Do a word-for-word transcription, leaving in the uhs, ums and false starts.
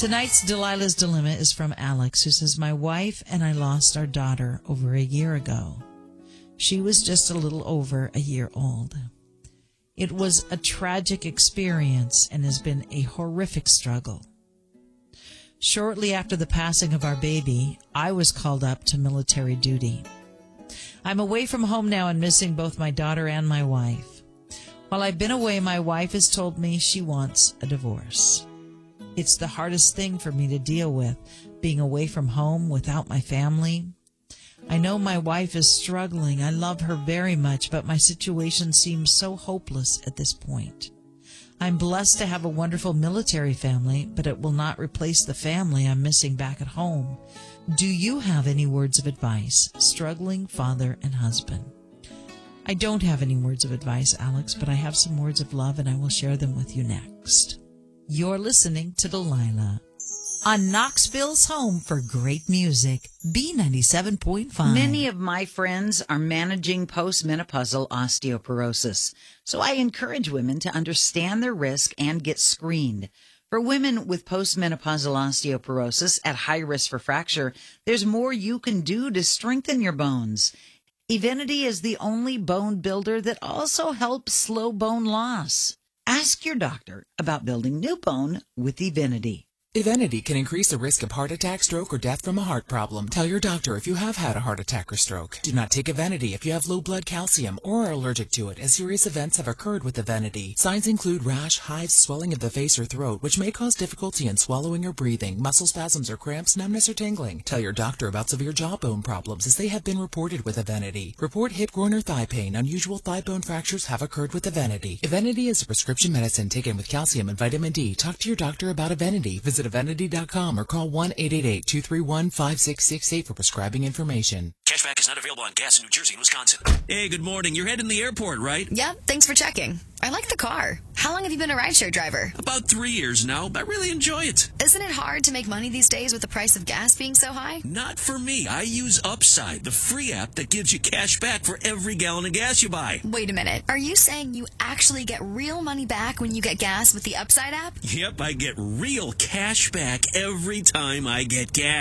Tonight's Delilah's Dilemma is from Alex, who says, my wife and I lost our daughter over a year ago. She was just a little over a year old. It was a tragic experience and has been a horrific struggle. Shortly after the passing of our baby, I was called up to military duty. I'm away from home now and missing both my daughter and my wife. While I've been away, my wife has told me she wants a divorce. It's the hardest thing for me to deal with, being away from home without my family. I know my wife is struggling. I love her very much, but my situation seems so hopeless at this point. I'm blessed to have a wonderful military family, but it will not replace the family I'm missing back at home. Do you have any words of advice, struggling father and husband? I don't have any words of advice, Alex, but I have some words of love, and I will share them with you next. You're listening to Delilah on Knoxville's home for great music, B ninety-seven point five. Many of my friends are managing postmenopausal osteoporosis, so I encourage women to understand their risk and get screened. For women with postmenopausal osteoporosis at high risk for fracture, there's more you can do to strengthen your bones. Evenity is the only bone builder that also helps slow bone loss. Ask your doctor about building new bone with Evenity. Evenity can increase the risk of heart attack, stroke, or death from a heart problem. Tell your doctor if you have had a heart attack or stroke. Do not take Evenity if you have low blood calcium or are allergic to it, as serious events have occurred with Evenity. Signs include rash, hives, swelling of the face or throat, which may cause difficulty in swallowing or breathing, muscle spasms or cramps, numbness or tingling. Tell your doctor about severe jawbone problems, as they have been reported with Evenity. Report hip, groin, or thigh pain. Unusual thigh bone fractures have occurred with Evenity. Evenity is a prescription medicine taken with calcium and vitamin D. Talk to your doctor about Evenity. Visit Evenity dot com or call one eight eight eight, two three one, five six six eight for prescribing information. Cashback is not available on gas in New Jersey and Wisconsin. Hey, good morning. You're heading to the airport, right? Yep, thanks for checking. I like the car. How long have you been a rideshare driver? About three years now. I really enjoy it. Isn't it hard to make money these days with the price of gas being so high? Not for me. I use Upside, the free app that gives you cash back for every gallon of gas you buy. Wait a minute. Are you saying you actually get real money back when you get gas with the Upside app? Yep, I get real cash back every time I get gas.